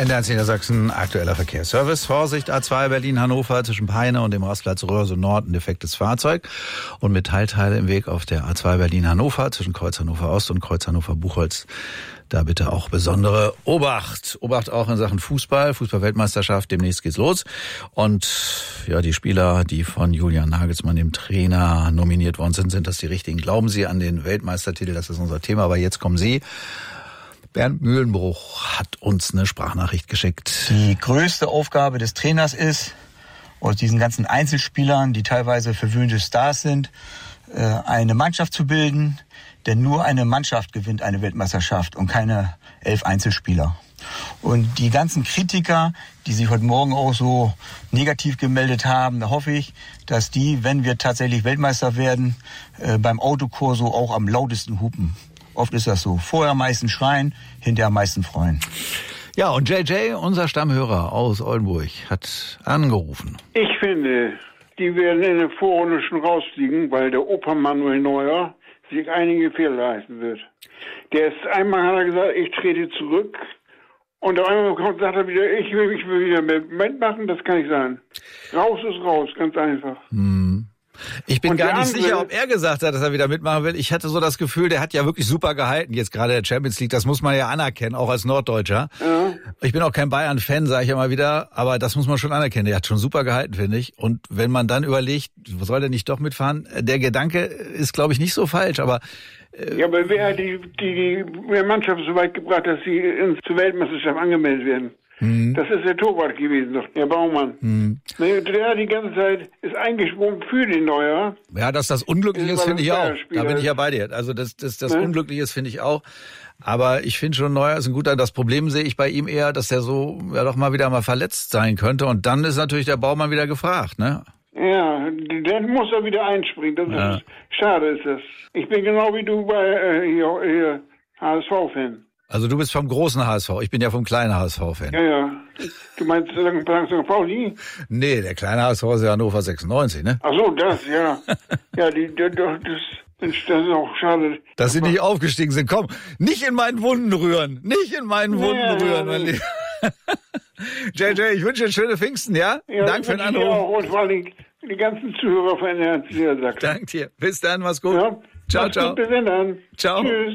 NDR Niedersachsen, aktueller Verkehrsservice. Vorsicht, A2 Berlin-Hannover zwischen Peine und dem Rastplatz Röhrse Nord, ein defektes Fahrzeug. Und Metallteile im Weg auf der A2 Berlin-Hannover zwischen Kreuz Hannover Ost und Kreuz Hannover Buchholz. Da bitte auch besondere Obacht. Obacht auch in Sachen Fußball. Fußball-Weltmeisterschaft, demnächst geht's los. Und ja, die Spieler, die von Julian Nagelsmann, dem Trainer, nominiert worden sind, sind das die richtigen? Glauben Sie an den Weltmeistertitel? Das ist unser Thema. Aber jetzt kommen Sie. Bernd Mühlenbruch hat uns eine Sprachnachricht geschickt. Die größte Aufgabe des Trainers ist, aus diesen ganzen Einzelspielern, die teilweise verwöhnte Stars sind, eine Mannschaft zu bilden. Denn nur eine Mannschaft gewinnt eine Weltmeisterschaft und keine 11 Einzelspieler. Und die ganzen Kritiker, die sich heute Morgen auch so negativ gemeldet haben, da hoffe ich, dass die, wenn wir tatsächlich Weltmeister werden, beim Autokorso auch am lautesten hupen. Oft ist das so. Vorher am meisten schreien, hinterher am meisten freuen. Ja, und JJ, unser Stammhörer aus Oldenburg, hat angerufen. Ich finde, die werden in der Vorrunde schon rausfliegen, weil der Opa Manuel Neuer sich einige Fehler leisten wird. Einmal hat er gesagt, ich trete zurück. Und einmal sagt er wieder, ich will wieder mitmachen, das kann nicht sein. Raus ist raus, ganz einfach. Ich bin gar nicht sicher, ob er gesagt hat, dass er wieder mitmachen will. Ich hatte so das Gefühl, der hat ja wirklich super gehalten, jetzt gerade der Champions League. Das muss man ja anerkennen, auch als Norddeutscher. Ja. Ich bin auch kein Bayern-Fan, sage ich ja mal wieder, aber das muss man schon anerkennen. Der hat schon super gehalten, finde ich. Und wenn man dann überlegt, soll der nicht doch mitfahren? Der Gedanke ist, glaube ich, nicht so falsch, aber... Ja, aber wer hat die Mannschaft so weit gebracht, dass sie zur Weltmeisterschaft angemeldet werden? Das ist der Torwart gewesen, doch, der Baumann. Der hat die ganze Zeit ist eingesprungen für den Neuer. Ja, dass das unglücklich ist, finde ich auch. Da bin ich ja bei dir. Also das Unglückliche ist, finde ich auch. Aber ich finde schon, Neuer ist ein guter. Das Problem sehe ich bei ihm eher, dass der so ja doch mal wieder verletzt sein könnte. Und dann ist natürlich der Baumann wieder gefragt, ne? Ja, dann muss er wieder einspringen. Das ist schade, ist das. Ich bin genau wie du bei hier HSV-Fan. Also du bist vom großen HSV, ich bin ja vom kleinen HSV-Fan. Ja. Du meinst St. Pauli? Nee, der kleine HSV ist ja Hannover 96, ne? Ach so, das, ja. Ja, das ist auch schade. Dass sie nicht aufgestiegen sind. Komm, nicht in meinen Wunden rühren. Nicht in meinen Wunden rühren, mein Lieber. JJ, ich wünsche dir schöne Pfingsten, ja? Danke für den Anruf. Auch, und vor allem die ganzen Zuhörer von NDR Niedersachsen. Danke dir. Bis dann, mach's gut. Ja. Ciao, ciao. Gut, bis dann. Ciao. Tschüss.